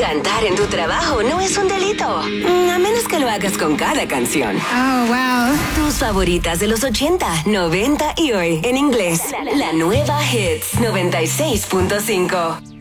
Cantar en tu trabajo no es un delito, a menos que lo hagas con cada canción. Oh, wow. Tus favoritas de los 80, 90 y hoy en inglés. La nueva Hits 96.5.